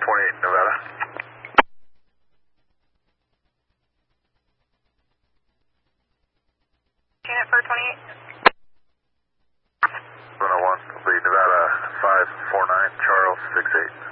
28 Nevada. Unit for 28. 101 will be Nevada 549 Charles 68.